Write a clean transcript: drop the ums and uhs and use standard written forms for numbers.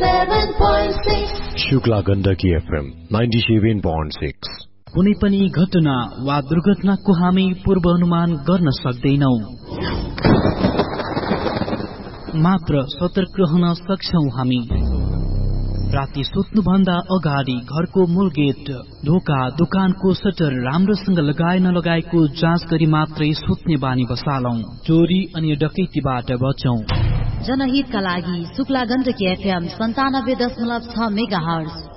97.6 Shukla Gandaki FM 97.6। कुनै पनि घटना वा दुर्घटनाको हामी पूर्वानुमान गर्न सक्दैनौं, मात्र सतर्क रहन सक्छौं हामी। राति सुत्नुभन्दा अगाडि घरको मूल गेट, ढोका, दोकानको सटर राम्रोसँग लगाए नलगाएको जाँच गरी मात्रै सुत्ने बानी बसालौं। चोरी अनि डकैतीबाट बचौं। जनहितका लागि शुक्ला गण्डकी FM 97.6 मेगाहर्ज।